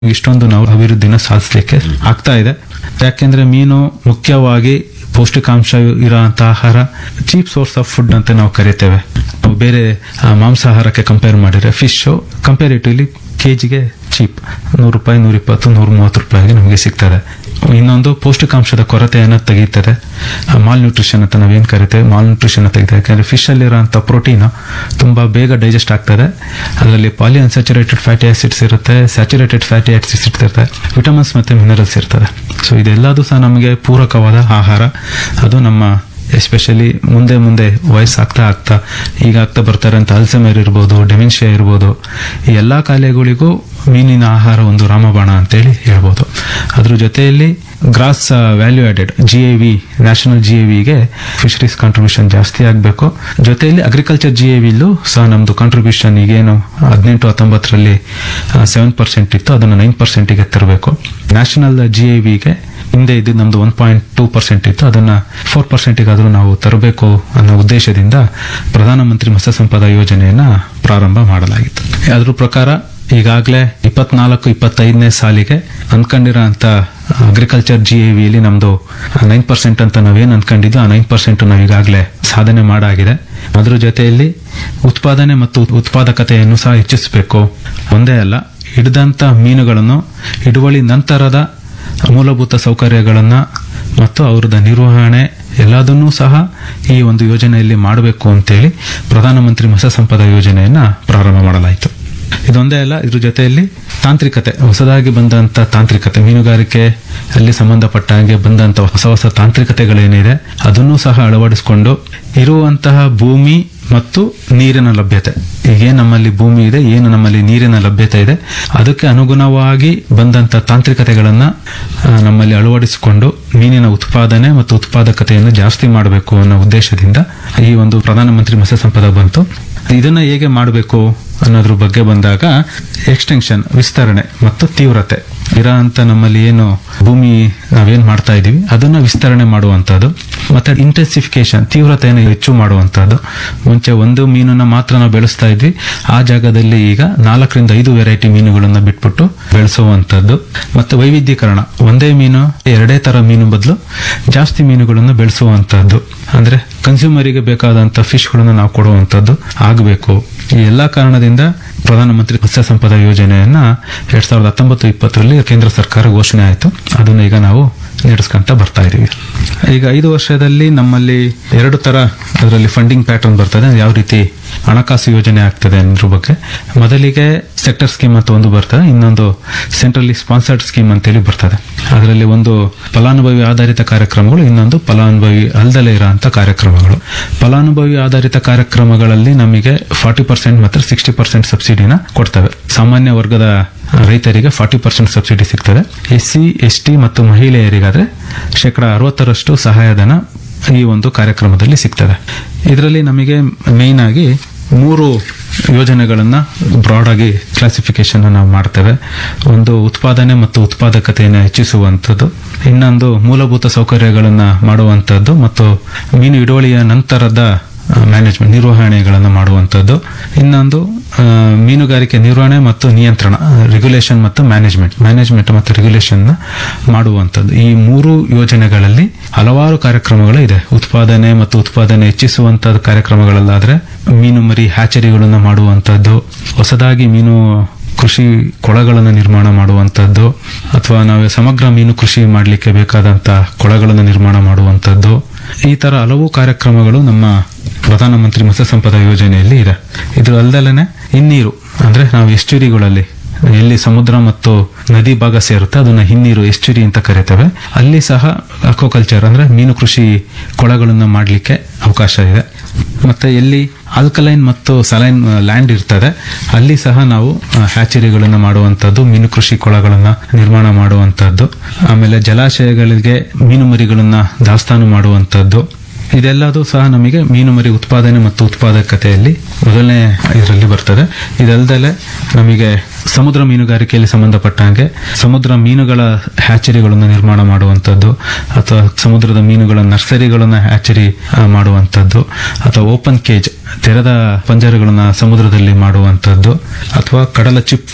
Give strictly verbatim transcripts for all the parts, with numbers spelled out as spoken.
ಇಷ್ಟೊಂದು ನಾವು ಅಭಿವೃದ್ಧಿನ ಸಾಧಿಸಲಿಕ್ಕೆ ಆಗ್ತಾ ಇದೆ. ಯಾಕೆಂದ್ರೆ ಮೀನು ಮುಖ್ಯವಾಗಿ ಪೌಷ್ಟಿಕಾಂಶ ಇರೋಂಥ ಆಹಾರ, ಚೀಪ್ ಸೋರ್ಸ್ ಆಫ್ ಫುಡ್ ಅಂತ ನಾವು ಕರಿತೇವೆ. ನಾವು ಬೇರೆ ಮಾಂಸಾಹಾರಕ್ಕೆ ಕಂಪೇರ್ ಮಾಡಿದ್ರೆ ಫಿಶ್ ಕಂಪೇರಿಟಿವ್ಲಿ ಕೆಜಿಗೆ ಚೀಪ್, ನೂರು ರೂಪಾಯಿ ನೂರ ಇಪ್ಪತ್ತು ನೂರ ಮೂವತ್ತು ರೂಪಾಯಿಗೆ ನಮಗೆ ಸಿಗ್ತದೆ. ಇನ್ನೊಂದು ಪೌಷ್ಟಿಕಾಂಶದ ಕೊರತೆಯನ್ನು ತೆಗೀತದೆ. ಮಾಲ್ ನ್ಯೂಟ್ರಿಷನ್ ಅಂತ ನಾವೇನು ಕರಿತೇವೆ, ಮಾಲ್ ನ್ಯೂಟ್ರಿಷನ್ ತೆಗಿತದೆ. ಯಾಕಂದ್ರೆ ಫಿಶ್ ಅಲ್ಲಿರೋಂಥ ಪ್ರೋಟೀನ್ ತುಂಬಾ ಬೇಗ ಡೈಜೆಸ್ಟ್ ಆಗ್ತದೆ. ಅದರಲ್ಲಿ ಪಾಲಿ ಅನ್ಸ್ಯಾಚುರೇಟೆಡ್ ಫ್ಯಾಟಿ ಆಸಿಡ್ಸ್ ಇರುತ್ತೆ, ಸ್ಯಾಚುರೇಟೆಡ್ ಫ್ಯಾಟಿ ಆಸಿಡ್ಸ್ ಇರ್ತದೆ, ವಿಟಮಿನ್ಸ್ ಮತ್ತೆ ಮಿನರಲ್ಸ್ ಇರ್ತದೆ. ಸೊ ಇದೆಲ್ಲದೂ ಸಹ ನಮಗೆ ಪೂರಕವಾದ ಆಹಾರ. ಅದು ನಮ್ಮ ಎಸ್ಪೆಷಲಿ ಮುಂದೆ ಮುಂದೆ ವಯಸ್ಸಾಗ್ತಾ ಆಗ್ತಾ ಈಗ ಆಗ್ತಾ ಬರ್ತಾರೆ ಅಂತ ಅಲ್ಸಮರ್ ಇರ್ಬೋದು, ಡೆಮೆನ್ಷಿಯಾ ಇರ್ಬೋದು, ಈ ಎಲ್ಲಾ ಕಾಯಿಲೆಗಳಿಗೂ ಮೀನಿನ ಆಹಾರ ಒಂದು ರಾಮಬಾಣ ಅಂತೇಳಿ ಹೇಳ್ಬೋದು. ಅದ್ರ ಜೊತೆಯಲ್ಲಿ gross value added G A V, national G A ವಿಗೆ fisheries contribution ಜಾಸ್ತಿ ಆಗಬೇಕು. ಜೊತೆಯಲ್ಲಿ ಅಗ್ರಿಕಲ್ಚರ್ ಜಿ ಎ ವಿಲ್ಲೂ ಸಹ ನಮ್ದು ಕಾಂಟ್ರಿಬ್ಯೂಷನ್ ಈಗೇನು ಹದಿನೆಂಟು ಹತ್ತೊಂಬತ್ತರಲ್ಲಿ ಸೆವೆನ್ ಪರ್ಸೆಂಟ್ ಇತ್ತು, ಅದನ್ನು ನೈನ್ ಪರ್ಸೆಂಟಿಗೆ ತರಬೇಕು. ನ್ಯಾಷನಲ್ ಜಿ ಎ ವಿಗೆ ಹಿಂದೆ ಇದ್ದು ನಮ್ದು ಒನ್ ಪಾಯಿಂಟ್ ಟೂ ಪರ್ಸೆಂಟ್ ಇತ್ತು, ಅದನ್ನ ಫೋರ್ ಪರ್ಸೆಂಟಿಗಾದ್ರೂ ನಾವು ತರಬೇಕು ಅನ್ನೋ ಉದ್ದೇಶದಿಂದ ಪ್ರಧಾನಮಂತ್ರಿ ಮತ್ಸ್ಯ ಸಂಪದ ಯೋಜನೆಯನ್ನ ಪ್ರಾರಂಭ ಮಾಡಲಾಗಿತ್ತು. ಅದ್ರ ಪ್ರಕಾರ ಈಗಾಗಲೇ ಇಪ್ಪತ್ನಾಲ್ಕು ಇಪ್ಪತ್ತೈದನೇ ಸಾಲಿಗೆ ಅನ್ಕೊಂಡಿರೋ ಅಂತ ಅಗ್ರಿಕಲ್ಚರ್ ಜಿ ಎ ವಿಲಿ ನಮ್ದು ನೈನ್ ಪರ್ಸೆಂಟ್ ಅಂತ ನಾವೇನು ಅನ್ಕೊಂಡಿದ್ದು ಆ ನೈನ್ ಪರ್ಸೆಂಟ್ ನಾವು ಈಗಾಗಲೇ ಸಾಧನೆ ಮಾಡಾಗಿದೆ. ಅದ್ರ ಜೊತೆಯಲ್ಲಿ ಉತ್ಪಾದನೆ ಮತ್ತು ಉತ್ಪಾದಕತೆಯನ್ನು ಸಹ ಹೆಚ್ಚಿಸಬೇಕು. ಒಂದೇ ಅಲ್ಲ, ಹಿಡಿದಂತ ಮೀನುಗಳನ್ನು ಹಿಡುವಳಿ ನಂತರದ ಮೂಲಭೂತ ಸೌಕರ್ಯಗಳನ್ನ ಮತ್ತು ಅವರದ ನಿರ್ವಹಣೆ ಎಲ್ಲದನ್ನೂ ಸಹ ಈ ಒಂದು ಯೋಜನೆಯಲ್ಲಿ ಮಾಡಬೇಕು ಅಂತೇಳಿ ಪ್ರಧಾನಮಂತ್ರಿ ಮತ್ಸ್ಯ ಸಂಪದ ಯೋಜನೆಯನ್ನ ಪ್ರಾರಂಭ ಮಾಡಲಾಯಿತು. ಇದೊಂದೇ ಅಲ್ಲ, ಇದ್ರ ಜೊತೆಯಲ್ಲಿ ತಾಂತ್ರಿಕತೆ, ಹೊಸದಾಗಿ ಬಂದಂತ ತಾಂತ್ರಿಕತೆ, ಮೀನುಗಾರಿಕೆ ಅಲ್ಲಿ ಸಂಬಂಧಪಟ್ಟ ಹಾಗೆ ಬಂದಂತ ಹೊಸ ಹೊಸ ತಾಂತ್ರಿಕತೆಗಳೇನಿದೆ ಅದನ್ನೂ ಸಹ ಅಳವಡಿಸಿಕೊಂಡು ಇರುವಂತಹ ಭೂಮಿ ಮತ್ತು ನೀರಿನ ಲಭ್ಯತೆ, ಈಗೇನು ನಮ್ಮಲ್ಲಿ ಭೂಮಿ ಇದೆ, ಏನು ನಮ್ಮಲ್ಲಿ ನೀರಿನ ಲಭ್ಯತೆ ಇದೆ, ಅದಕ್ಕೆ ಅನುಗುಣವಾಗಿ ಬಂದಂತ ತಾಂತ್ರಿಕತೆಗಳನ್ನ ನಮ್ಮಲ್ಲಿ ಅಳವಡಿಸಿಕೊಂಡು ಮೀನಿನ ಉತ್ಪಾದನೆ ಮತ್ತು ಉತ್ಪಾದಕತೆಯನ್ನು ಜಾಸ್ತಿ ಮಾಡಬೇಕು ಅನ್ನೋ ಉದ್ದೇಶದಿಂದ ಈ ಒಂದು ಪ್ರಧಾನಮಂತ್ರಿ ಮತ್ಸ್ಯ ಸಂಪದ ಬಂತು. ಇದನ್ನ ಹೇಗೆ ಮಾಡಬೇಕು ಅನ್ನೋದ್ರ ಬಗ್ಗೆ ಬಂದಾಗ ಎಕ್ಸ್ಟೆನ್ಷನ್, ವಿಸ್ತರಣೆ ಮತ್ತು ತೀವ್ರತೆ ಇರೋ ಅಂತ ನಮ್ಮಲ್ಲಿ ಏನು ಭೂಮಿ ನಾವೇನ್ ಮಾಡ್ತಾ ಇದೀವಿ ಅದನ್ನ ವಿಸ್ತರಣೆ ಮಾಡುವಂತದ್ದು, ಮತ್ತೆ ಇಂಟೆನ್ಸಿಫಿಕೇಶನ್, ತೀವ್ರತೆಯನ್ನು ಹೆಚ್ಚು ಮಾಡುವಂತದ್ದು. ಮುಂಚೆ ಒಂದು ಮೀನನ್ನ ಮಾತ್ರ ನಾವು ಬೆಳೆಸ್ತಾ ಇದ್ವಿ, ಆ ಜಾಗದಲ್ಲಿ ಈಗ ನಾಲ್ಕರಿಂದ ಐದು ವೆರೈಟಿ ಮೀನುಗಳನ್ನ ಬಿಟ್ಬಿಟ್ಟು ಬೆಳೆಸುವಂತದ್ದು. ಮತ್ತೆ ವೈವಿಧ್ಯೀಕರಣ, ಒಂದೇ ಮೀನು ಎರಡೇ ತರ ಮೀನು ಬದಲು ಜಾಸ್ತಿ ಮೀನುಗಳನ್ನು ಬೆಳೆಸುವಂತದ್ದು. ಅಂದ್ರೆ ಕನ್ಸ್ಯೂಮರಿಗೆ ಬೇಕಾದಂತ ಫಿಶ್ಗಳನ್ನು ನಾವು ಕೊಡುವಂತದ್ದು ಆಗಬೇಕು. ಈ ಎಲ್ಲಾ ಕಾರಣದಿಂದ ಪ್ರಧಾನಮಂತ್ರಿ ಮತ್ಸ್ಯ ಸಂಪದ ಯೋಜನೆಯನ್ನ ಎರಡ್ ಸಾವಿರದ ಹತ್ತೊಂಬತ್ತು ಇಪ್ಪತ್ತರಲ್ಲಿ ಕೇಂದ್ರ ಸರ್ಕಾರ ಘೋಷಣೆ ಆಯಿತು. ಅದನ್ನ ಈಗ ನಾವು ನಡೆಸ್ಕೊಂತ ಬರ್ತಾ ಇದೀವಿ. ಈಗ ಐದು ವರ್ಷದಲ್ಲಿ ನಮ್ಮಲ್ಲಿ ಎರಡು ತರ ಅದರಲ್ಲಿ ಫಂಡಿಂಗ್ ಪ್ಯಾಟರ್ನ್ ಬರ್ತದೆ, ಯಾವ ರೀತಿ ಹಣಕಾಸು ಯೋಜನೆ ಆಗ್ತದೆ ಅನ್ನೋದ್ರ ಬಗ್ಗೆ. ಮೊದಲಿಗೆ ಸೆಕ್ಟರ್ ಸ್ಕೀಮ್ ಅಂತ ಒಂದು ಬರ್ತದೆ, ಇನ್ನೊಂದು ಸೆಂಟ್ರಲಿ ಸ್ಪಾನ್ಸರ್ಡ್ ಸ್ಕೀಮ್ ಅಂತೇಳಿ ಬರ್ತದೆ. ಅದರಲ್ಲಿ ಒಂದು ಫಲಾನುಭವಿ ಆಧಾರಿತ ಕಾರ್ಯಕ್ರಮಗಳು, ಇನ್ನೊಂದು ಫಲಾನುಭವಿ ಅಲ್ದಲೇ ಇರೋಂಥ ಕಾರ್ಯಕ್ರಮಗಳು. ಫಲಾನುಭವಿ ಆಧಾರಿತ ಕಾರ್ಯಕ್ರಮಗಳಲ್ಲಿ ನಮಗೆ ಫಾರ್ಟಿ ಪರ್ಸೆಂಟ್ ಮತ್ತು ಸಿಕ್ಸ್ಟಿ ಪರ್ಸೆಂಟ್ ಸಬ್ಸಿಡಿನ ಕೊಡ್ತವೆ. ಸಾಮಾನ್ಯ ವರ್ಗದ ರೈತರಿಗೆ ಫಾರ್ಟಿ ಪರ್ಸೆಂಟ್ ಸಬ್ಸಿಡಿ ಸಿಗ್ತದೆ. ಎಸ್ ಸಿ ಎಸ್ ಟಿ ಮತ್ತು ಮಹಿಳೆಯರಿಗಾದ್ರೆ ಶೇಕಡ ಅರವತ್ತರಷ್ಟು ಸಹಾಯಧನ ಈ ಒಂದು ಕಾರ್ಯಕ್ರಮದಲ್ಲಿ ಸಿಗ್ತದೆ. ಇದರಲ್ಲಿ ನಮಗೆ ಮೇನ್ ಆಗಿ ಮೂರು ಯೋಜನೆಗಳನ್ನ ಬ್ರಾಡ್ ಆಗಿ ಕ್ಲಾಸಿಫಿಕೇಶನ್ ನಾವು ಮಾಡ್ತೇವೆ. ಒಂದು ಉತ್ಪಾದನೆ ಮತ್ತು ಉತ್ಪಾದಕತೆಯನ್ನು ಹೆಚ್ಚಿಸುವಂಥದ್ದು, ಇನ್ನೊಂದು ಮೂಲಭೂತ ಸೌಕರ್ಯಗಳನ್ನ ಮಾಡುವಂಥದ್ದು ಮತ್ತು ಮೀನು ಹಿಡುವಳಿಯ ನಂತರದ ಮ್ಯಾನೇಜ್ಮೆಂಟ್, ನಿರ್ವಹಣೆಗಳನ್ನು ಮಾಡುವಂಥದ್ದು, ಇನ್ನೊಂದು ಮೀನುಗಾರಿಕೆ ನಿರ್ವಹಣೆ ಮತ್ತು ನಿಯಂತ್ರಣ, ರೆಗ್ಯುಲೇಷನ್ ಮತ್ತು ಮ್ಯಾನೇಜ್ಮೆಂಟ್ ಮ್ಯಾನೇಜ್ಮೆಂಟ್ ಮತ್ತು ರೆಗ್ಯುಲೇಷನ್ ಮಾಡುವಂಥದ್ದು. ಈ ಮೂರು ಯೋಜನೆಗಳಲ್ಲಿ ಹಲವಾರು ಕಾರ್ಯಕ್ರಮಗಳು ಇದೆ. ಉತ್ಪಾದನೆ ಮತ್ತು ಉತ್ಪಾದನೆ ಹೆಚ್ಚಿಸುವಂತಹ ಕಾರ್ಯಕ್ರಮಗಳಲ್ಲಾದ್ರೆ ಮೀನು ಮರಿ ಹ್ಯಾಚರಿಗಳನ್ನು ಮಾಡುವಂಥದ್ದು, ಹೊಸದಾಗಿ ಮೀನು ಕೃಷಿ ಕೊಳಗಳನ್ನು ನಿರ್ಮಾಣ ಮಾಡುವಂಥದ್ದು, ಅಥವಾ ನಾವು ಸಮಗ್ರ ಮೀನು ಕೃಷಿ ಮಾಡಲಿಕ್ಕೆ ಬೇಕಾದಂತ ಕೊಳಗಳನ್ನು ನಿರ್ಮಾಣ ಮಾಡುವಂಥದ್ದು, ಈ ತರ ಹಲವು ಕಾರ್ಯಕ್ರಮಗಳು ನಮ್ಮ ಪ್ರಧಾನಮಂತ್ರಿ ಮತ್ಸ್ಯ ಸಂಪದ ಯೋಜನೆಯಲ್ಲಿ ಇದೆ. ಇದು ಅಲ್ಲದಲ್ಲೇ ಹಿನ್ನೀರು, ಅಂದ್ರೆ ನಾವು ಎಸ್ಚುರಿಗಳಲ್ಲಿ ಎಲ್ಲಿ ಸಮುದ್ರ ಮತ್ತು ನದಿ ಭಾಗ ಸೇರುತ್ತೆ ಅದನ್ನ ಹಿನ್ನೀರು ಎಸ್ಚುರಿ ಅಂತ ಕರೀತೇವೆ. ಅಲ್ಲಿ ಸಹ ಅಕ್ವಾಕಲ್ಚರ್ ಅಂದ್ರೆ ಮೀನು ಕೃಷಿ ಕೊಳಗಳನ್ನು ಮಾಡಲಿಕ್ಕೆ ಅವಕಾಶ ಇದೆ. ಮತ್ತೆ ಎಲ್ಲಿ ಆಲ್ಕಲೈನ್ ಮತ್ತು ಸಲೈನ್ ಲ್ಯಾಂಡ್ ಇರ್ತದೆ ಅಲ್ಲಿ ಸಹ ನಾವು ಹ್ಯಾಚರಿಗಳನ್ನು ಮಾಡುವಂತದ್ದು, ಮೀನು ಕೃಷಿ ಕೊಳಗಳನ್ನ ನಿರ್ಮಾಣ ಮಾಡುವಂತದ್ದು, ಆಮೇಲೆ ಜಲಾಶಯಗಳಿಗೆ ಮೀನು ಮರಿಗಳನ್ನ ದಾಸ್ತಾನು ಮಾಡುವಂತದ್ದು, ಇದೆಲ್ಲದೂ ಸಹ ನಮಗೆ ಮೀನು ಮರಿ ಉತ್ಪಾದನೆ ಮತ್ತು ಉತ್ಪಾದಕತೆಯಲ್ಲಿ ಮೊದಲನೇ ಇದರಲ್ಲಿ ಬರ್ತದೆ. ಇದಲ್ಲದೆ ನಮಗೆ ಸಮುದ್ರ ಮೀನುಗಾರಿಕೆಯಲ್ಲಿ ಸಂಬಂಧಪಟ್ಟ ಹಾಗೆ ಸಮುದ್ರ ಮೀನುಗಳ ಹ್ಯಾಚರಿಗಳನ್ನು ನಿರ್ಮಾಣ ಮಾಡುವಂತದ್ದು, ಅಥವಾ ಸಮುದ್ರದ ಮೀನುಗಳ ನರ್ಸರಿಗಳನ್ನ ಹ್ಯಾಚರಿ ಮಾಡುವಂತದ್ದು, ಅಥವಾ ಓಪನ್ ಕೇಜ್ ತೆರೆದ ಪಂಜರಗಳನ್ನ ಸಮುದ್ರದಲ್ಲಿ ಮಾಡುವಂತದ್ದು, ಅಥವಾ ಕಡಲ ಚಿಪ್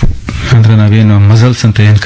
ಅಂದ್ರೆ ನಾವೇನು ಮಸಲ್ಸ್ ಅಂತ ಏನ್